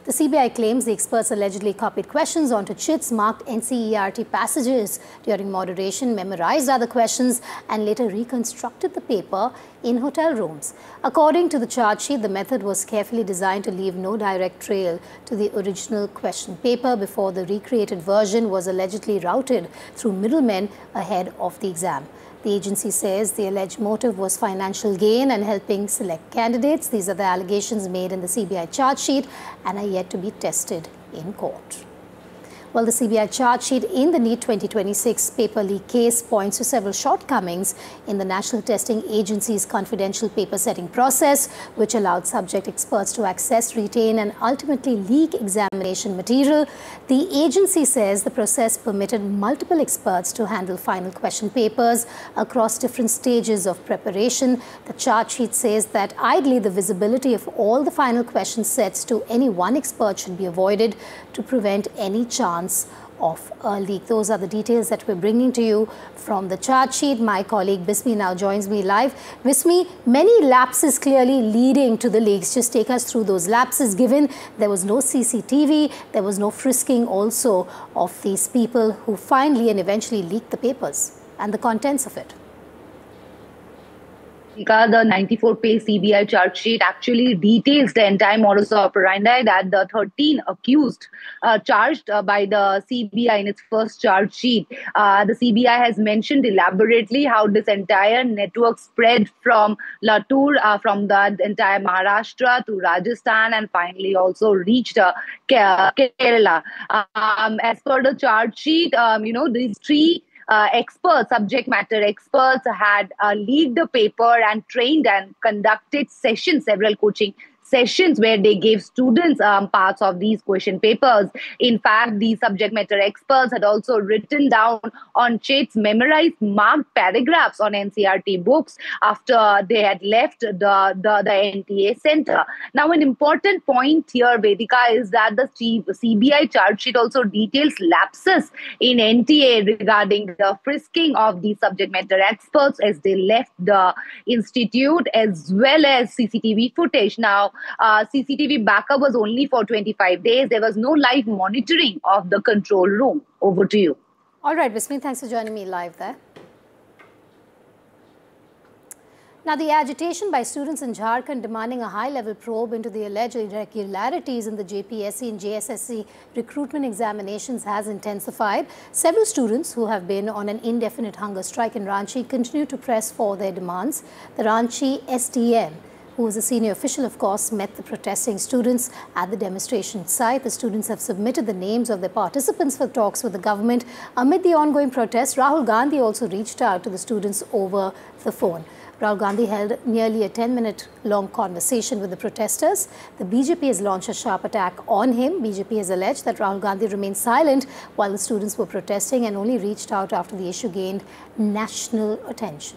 The CBI claims the experts allegedly copied questions onto chits, marked NCERT passages during moderation, memorized other questions and later reconstructed the paper in hotel rooms. According to the charge sheet, the method was carefully designed to leave no direct trail to the original question paper before the recreated version was allegedly routed through middlemen ahead of the exam. The agency says the alleged motive was financial gain and helping select candidates. These are the allegations made in the CBI charge sheet and are yet to be tested in court. Well, the CBI charge sheet in the NEET 2026 paper leak case points to several shortcomings in the National Testing Agency's confidential paper setting process, which allowed subject experts to access, retain and ultimately leak examination material. The agency says the process permitted multiple experts to handle final question papers across different stages of preparation. The charge sheet says that ideally the visibility of all the final question sets to any one expert should be avoided to prevent any chance of a leak. Those are the details that we're bringing to you from the charge sheet. My colleague Bismi now joins me live. Bismi, many lapses clearly leading to the leaks. Just take us through those lapses, given there was no CCTV, there was no frisking also of these people who finally and eventually leaked the papers and the contents of it. The 94-page CBI charge sheet actually details the entire modus operandi that the 13 accused charged by the CBI in its first charge sheet. The CBI has mentioned elaborately how this entire network spread from Latur, from the entire Maharashtra to Rajasthan, and finally also reached Kerala. As per the charge sheet, these three experts, subject matter experts, had leaked the paper and trained and conducted sessions, several coaching sessions where they gave students parts of these question papers. In fact, these subject matter experts had also written down on chits, memorized, marked paragraphs on NCERT books after they had left the NTA center. Now, an important point here, Vedika, is that the CBI charge sheet also details lapses in NTA regarding the frisking of the subject matter experts as they left the institute, as well as CCTV footage. Now, CCTV backup was only for 25 days. There was no live monitoring of the control room. Over to you. All right, Bismi, thanks for joining me live there. Now, the agitation by students in Jharkhand demanding a high-level probe into the alleged irregularities in the JPSC and JSSC recruitment examinations has intensified. Several students who have been on an indefinite hunger strike in Ranchi continue to press for their demands. The Ranchi SDM, who is a senior official, of course, met the protesting students at the demonstration site. The students have submitted the names of their participants for talks with the government. Amid the ongoing protests, Rahul Gandhi also reached out to the students over the phone. Rahul Gandhi held nearly a 10-minute long conversation with the protesters. The BJP has launched a sharp attack on him. BJP has alleged that Rahul Gandhi remained silent while the students were protesting and only reached out after the issue gained national attention.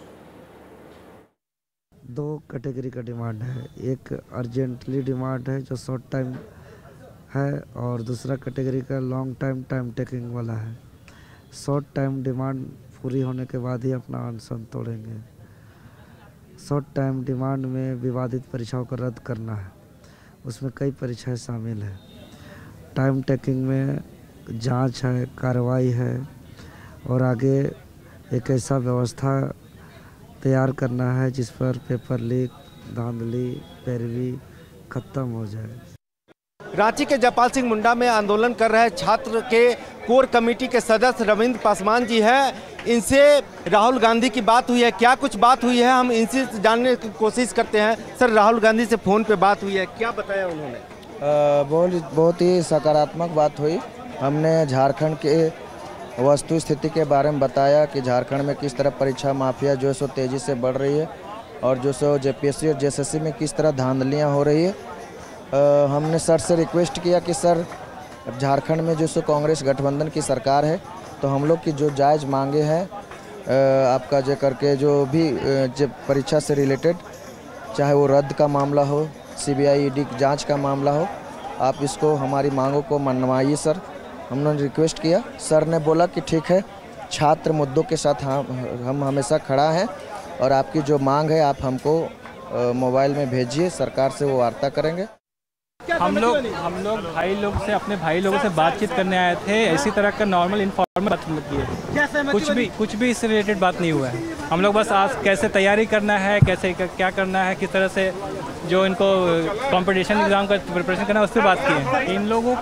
दो category का demand है, एक urgently demand है जो short time है और दूसरा category का लॉन्ग टाइम टेकिंग वाला है। शॉर्ट टाइम डिमांड पूरी होने के बाद ही अपना अनशन तोड़ेंगे। शॉर्ट टाइम डिमांड में विवादित परीक्षाओं को रद्द करना है, उसमें कई परीक्षाएं शामिल हैं। टाइम टेकिंग में जांच है, कार्रवाई है और आगे एक ऐसा व्यवस्था तैयार करना है जिस पर पेपर लीक, धांधली, पैरवी खत्म हो जाए। रांची के जयपाल सिंह मुंडा में आंदोलन कर रहे छात्र के कोर कमेटी के सदस्य रविंद्र पासवान जी हैं। इनसे राहुल गांधी की बात हुई है, क्या कुछ बात हुई है, हम इनसे जानने की कोशिश करते हैं। सर, राहुल गांधी से फ़ोन पे बात हुई है, क्या बताया उन्होंने? बहुत ही सकारात्मक बात हुई। हमने झारखंड के वस्तु स्थिति के बारे में बताया कि झारखंड में किस तरह परीक्षा माफिया जो है सो तेज़ी से बढ़ रही है और जो सो जेपीएससी और जेएसएससी में किस तरह धांधलियाँ हो रही है। हमने सर से रिक्वेस्ट किया कि सर, झारखंड में जो सो कांग्रेस गठबंधन की सरकार है, तो हम लोग की जो जायज़ मांगे हैं आपका जो करके जो भी परीक्षा से रिलेटेड, चाहे वो रद्द का मामला हो, सीबीआई ईडी जांच का मामला हो, आप इसको हमारी मांगों को मनवाइए सर। हमने रिक्वेस्ट किया, सर ने बोला कि ठीक है, छात्र मुद्दों के साथ हम हमेशा खड़ा हैं और आपकी जो मांग है आप हमको मोबाइल में भेजिए, सरकार से वो वार्ता करेंगे। हम लोग भाई लोग से अपने भाई लोगों से बातचीत करने आए थे। इसी तरह का नॉर्मल इनफॉर्मल बात किए, कुछ भी इससे रिलेटेड बात नहीं हुआ है। हम लोग बस आज कैसे तैयारी करना है, कैसे क्या करना है, किस तरह से जो इनको कंपटीशन एग्ज़ाम का प्रिपरेशन करना है, उस पर बात की है। इन लोगों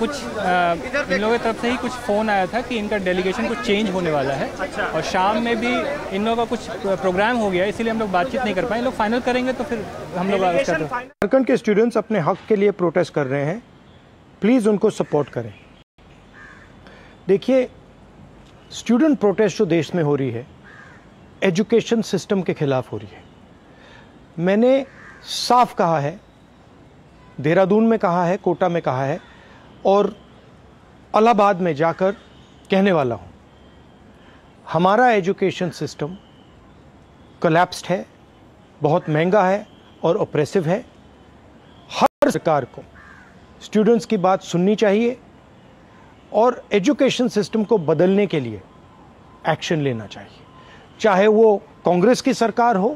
की तरफ से ही कुछ फ़ोन आया था कि इनका डेलीगेशन कुछ चेंज होने वाला है और शाम में भी इन लोगों का कुछ प्रोग्राम हो गया, इसीलिए हम लोग बातचीत नहीं कर पाए। लोग फाइनल करेंगे तो फिर हम लोग झारखंड के स्टूडेंट्स अपने हक के लिए प्रोटेस्ट कर रहे हैं, प्लीज़ उनको सपोर्ट करें। देखिए, स्टूडेंट प्रोटेस्ट जो देश में हो रही है, एजुकेशन सिस्टम के खिलाफ हो रही है। मैंने साफ कहा है, देहरादून में कहा है, कोटा में कहा है और इलाहाबाद में जाकर कहने वाला हूं, हमारा एजुकेशन सिस्टम कोलैप्स्ड है, बहुत महंगा है और ऑप्रेसिव है। हर सरकार को स्टूडेंट्स की बात सुननी चाहिए और एजुकेशन सिस्टम को बदलने के लिए एक्शन लेना चाहिए, चाहे वो कांग्रेस की सरकार हो,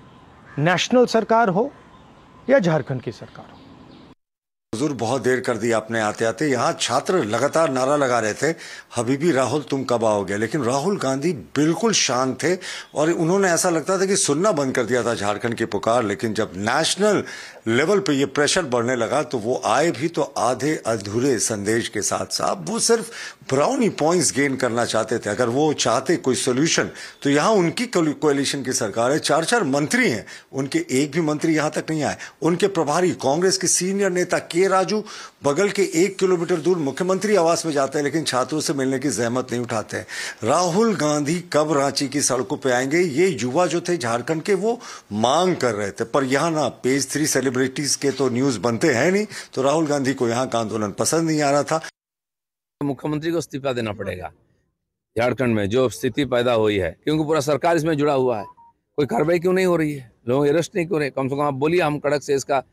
नेशनल सरकार हो या झारखंड की सरकार हो। हुजूर, बहुत देर कर दी आपने आते आते। यहाँ छात्र लगातार नारा लगा रहे थे, हबीबी राहुल तुम कब आओगे, लेकिन राहुल गांधी बिल्कुल शांत थे और उन्होंने ऐसा लगता था कि सुनना बंद कर दिया था झारखंड की पुकार। लेकिन जब नेशनल लेवल पे ये प्रेशर बढ़ने लगा तो वो आए भी तो आधे अधूरे संदेश के साथ। साहब, वो सिर्फ ब्राउनी पॉइंट्स गेन करना चाहते थे। अगर वो चाहते कोई सोल्यूशन तो यहाँ उनकी कोalition की सरकार है, 4 मंत्री हैं, उनके एक भी मंत्री यहाँ तक नहीं आए। उनके प्रभारी कांग्रेस के सीनियर नेता के राजू बगल के 1 किलोमीटर दूर मुख्यमंत्री आवास में जाते हैं, लेकिन छात्रों से मिलने की जहमत नहीं उठाते हैं। राहुल गांधी कब रांची की सड़कों पे आएंगे, ये युवा जो थे झारखंड के वो मांग कर रहे थे। पर यहाँ ना पेज 3 सेलिब्रिटीज के तो न्यूज बनते हैं नहीं, तो राहुल गांधी को यहाँ का आंदोलन पसंद नहीं आ रहा था। मुख्यमंत्री को इस्तीफा देना पड़ेगा झारखंड में जो स्थिति पैदा हुई है, क्योंकि पूरा सरकार इसमें जुड़ा हुआ है। कोई कार्रवाई क्यों नहीं हो रही है, लोग अरेस्ट नहीं हो रहे। कम से कम आप बोलिए, हम कड़क से इसका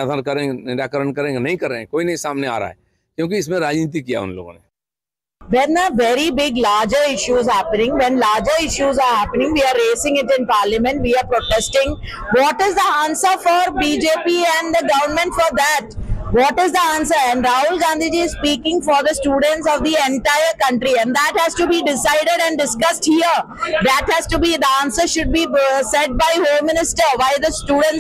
निराकरण करेंगे, नहीं कर रहे हैं, कोई नहीं सामने आ रहा है, क्योंकि इसमें राजनीति किया उन लोगों ने। When a very big larger issues happening, when larger issues are happening, we are raising it in parliament, we are protesting. What is the answer for BJP and the government for that? What is the answer? And Rahul Gandhi ji is speaking for the students of the entire country, and that has to be decided and discussed here. That has to be, the answer should be said by Home Minister. Why the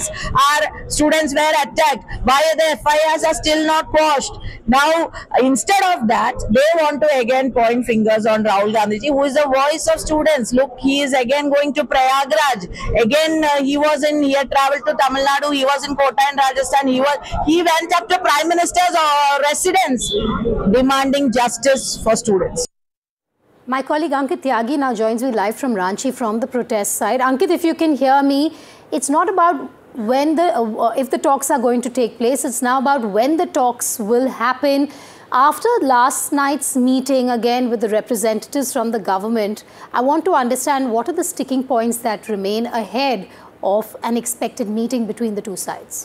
students were attacked? Why the FIRs are still not quashed? Now, instead of that, they want to again point fingers on Rahul Gandhi ji, who is the voice of students. Look, he is again going to Prayagraj. Again, he had traveled to Tamil Nadu. He was in Kota and Rajasthan. He went up to Prime Minister's residence demanding justice for students. My colleague Ankit Tyagi now joins me live from Ranchi from the protest side. Ankit, if you can hear me, it's not about when if the talks are going to take place, it's now about when the talks will happen. After last night's meeting again with the representatives from the government, I want to understand what are the sticking points that remain ahead of an expected meeting between the two sides.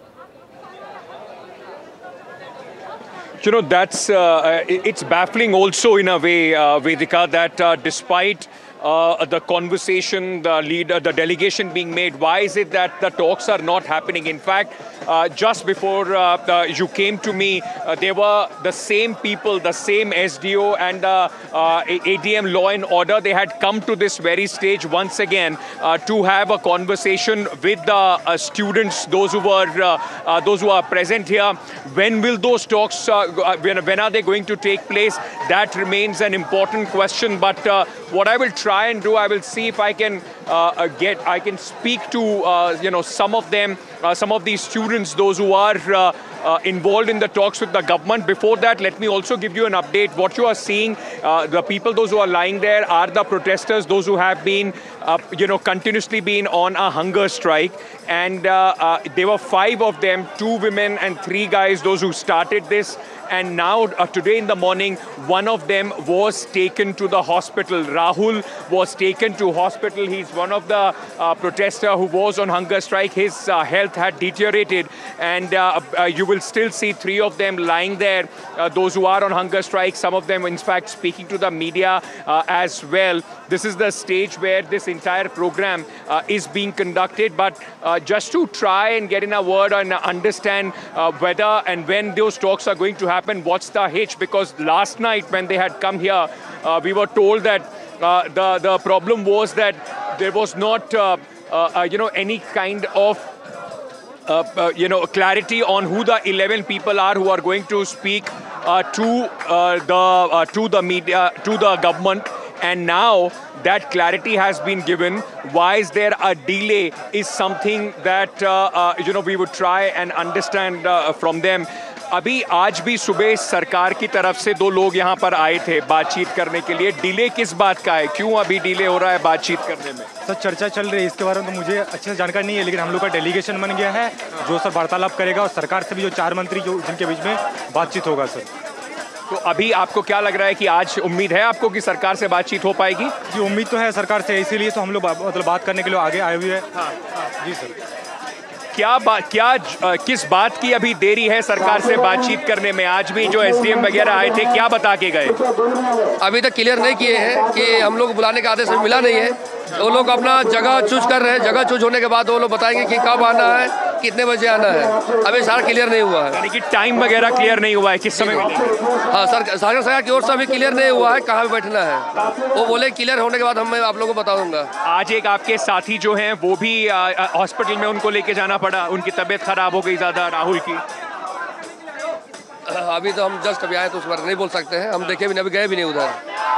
You know, that's it's baffling also in a way, Vedika, that despite the conversation, the delegation being made, why is it that the talks are not happening? In fact, just before you came to me, there were the same people, the same SDO and ADM Law and Order. They had come to this very stage once again to have a conversation with the students, those who are present here. When will those talks? When are they going to take place? That remains an important question. But what I will try and do, I will see if I can I can speak to some of them, some of these students, those who are involved in the talks with the government. Before that, let me also give you an update. What you are seeing, the people, those who are lying there, are the protesters, those who have been, continuously been on a hunger strike. And there were 5 of them, 2 women and 3 guys, those who started this. And now, today in the morning, one of them was taken to the hospital. Rahul was taken to hospital. He's one of the protester who was on hunger strike, his health had deteriorated, and you will still see 3 of them lying there, those who are on hunger strike, some of them in fact speaking to the media as well. This is the stage where this entire program is being conducted, but just to try and get in a word and understand whether and when those talks are going to happen, what's the hitch, because last night when they had come here, we were told that the problem was that there was not any kind of clarity on who the 11 people are who are going to speak to the media, to the government. And now that clarity has been given. Why is there a delay is something that we would try and understand from them. अभी आज भी सुबह सरकार की तरफ से 2 लोग यहाँ पर आए थे बातचीत करने के लिए. डिले किस बात का है, क्यों अभी डिले हो रहा है बातचीत करने में? सर चर्चा चल रही है, इसके बारे में तो मुझे अच्छे से जानकारी नहीं है, लेकिन हम लोग का डेलीगेशन बन गया है जो सर वार्तालाप करेगा और सरकार से भी जो 4 मंत्री जो जिनके बीच में बातचीत होगा सर. तो अभी आपको क्या लग रहा है कि आज उम्मीद है आपको कि सरकार से बातचीत हो पाएगी? जी उम्मीद तो है सरकार से, इसीलिए तो हम लोग मतलब बात करने के लिए आगे आए हुए हैं. जी सर. किस बात की अभी देरी है सरकार से बातचीत करने में? आज भी जो एसडीएम वगैरह आए थे, क्या बता के गए? अभी तक क्लियर नहीं किए हैं कि हम लोग बुलाने का आदेश मिला नहीं है. वो लोग अपना जगह चूज कर रहे हैं. जगह चूज होने के बाद वो लोग बताएंगे कि कब आना है, कितने बजे आना है. अभी सारा क्लियर नहीं हुआ है, यानी कि टाइम वगैरह क्लियर नहीं हुआ है किस समय. हाँ सर, सरकार की ओर से अभी क्लियर नहीं हुआ है कहाँ बैठना है. वो बोले क्लियर होने के बाद मैं आप लोगों को बताऊंगा. आज एक आपके साथी जो हैं वो भी हॉस्पिटल में उनको लेके जाना पड़ा, उनकी तबीयत खराब हो गई ज़्यादा, राहुल की. अभी तो हम जस्ट अभी आए तो उस बारे नहीं बोल सकते हैं, हम देखे भी नहीं, अभी गए भी नहीं उधर.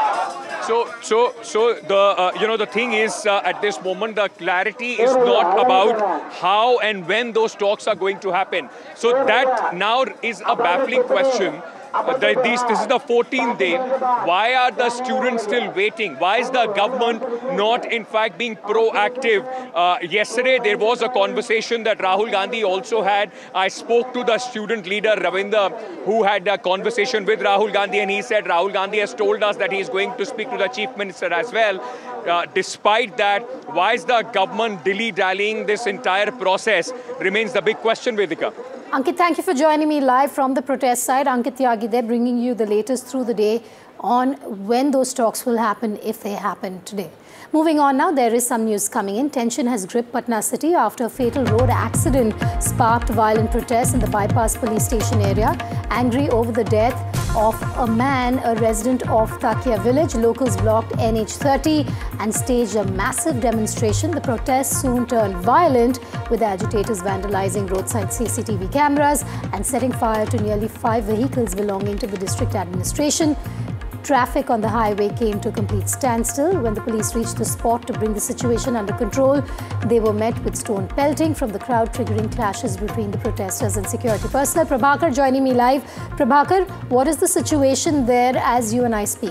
So the thing is at this moment the clarity is not about how and when those talks are going to happen. So that now is a baffling question. This is the 14th day. Why are the students still waiting? Why is the government not in fact being proactive? Yesterday there was a conversation that Rahul Gandhi also had. I spoke to the student leader Ravinder, who had a conversation with Rahul Gandhi, and he said Rahul Gandhi has told us that he is going to speak to the chief minister as well. Despite that, why is the government dilly-dallying this entire process remains the big question, Vedika. Ankit, thank you for joining me live from the protest side. Ankit Tyagi there, bringing you the latest through the day on when those talks will happen, if they happen today. Moving on now, there is some news coming in. Tension has gripped Patna city after a fatal road accident sparked violent protests in the Bypass police station area. Angry over the death of a man, a resident of Takia village, locals blocked NH30 and staged a massive demonstration. The protests soon turned violent, with agitators vandalizing roadside CCTV cameras and setting fire to nearly 5 vehicles belonging to the district administration. Traffic on the highway came to a complete standstill. When the police reached the spot to bring the situation under control, they were met with stone pelting from the crowd, triggering clashes between the protesters and security personnel. Prabhakar joining me live. Prabhakar, what is the situation there as you and I speak?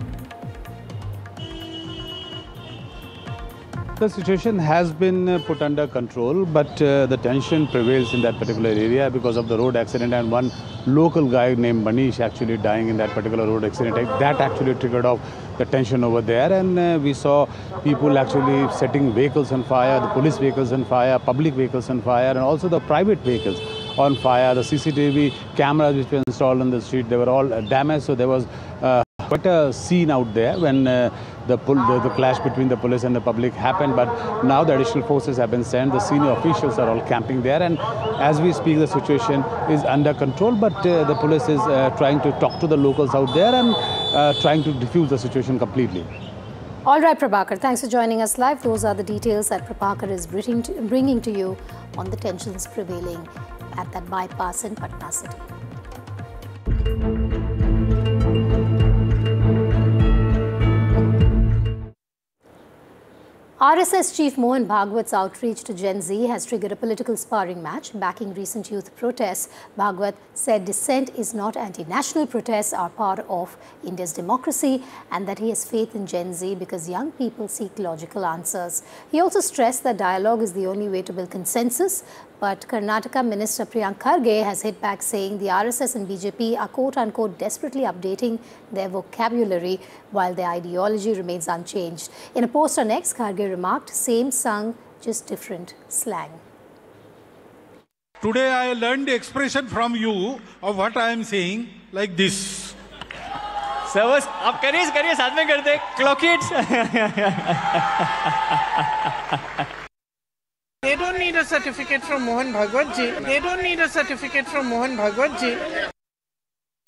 The situation has been put under control, but the tension prevails in that particular area because of the road accident, and one local guy named Manish actually dying in that particular road accident. That actually triggered off the tension over there, and we saw people actually setting vehicles on fire, the police vehicles on fire, public vehicles on fire, and also the private vehicles on fire. The CCTV cameras which were installed on the street, they were all damaged, so there was quite a scene out there when the clash between the police and the public happened. But now the additional forces have been sent. The senior officials are all camping there, and as we speak the situation is under control, but the police is trying to talk to the locals out there and trying to defuse the situation completely. All right, Prabhakar, thanks for joining us live. Those are the details that Prabhakar is bringing to you on the tensions prevailing at that bypass in Patna city. RSS Chief Mohan Bhagwat's outreach to Gen Z has triggered a political sparring match. Backing recent youth protests, Bhagwat said dissent is not anti-national. Protests are part of India's democracy, and that he has faith in Gen Z because young people seek logical answers. He also stressed that dialogue is the only way to build consensus. But Karnataka Minister Priyank Kharge has hit back, saying the RSS and BJP are quote-unquote desperately updating their vocabulary while their ideology remains unchanged. In a post on X, Kharge remarked, "Same sung, just different slang." Today I learned the expression from you of what I am saying like this. Sir, आप करिए साथ में करते clock it. They don't need a certificate from Mohan Bhagwat ji. They don't need a certificate from Mohan Bhagwat ji.